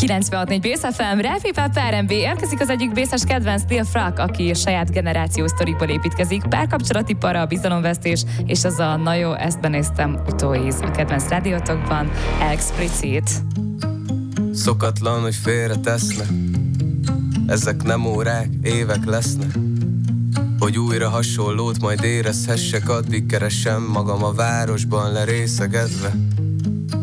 96.4 Bass FM, Rap Hip Hop R&B. Érkezik az egyik bészes kedvenc, Lil Frak, aki saját generációs sztorikból építkezik. Párkapcsolati para, bizalomvesztés, és az a na jó, ezt benéztem utóíz a kedvenc rádiótokban. Explicit. Szokatlan, hogy félre tesznek, ezek nem órák, évek lesznek, hogy újra hasonlót majd érezhessek, addig keresem magam a városban lerészegedve.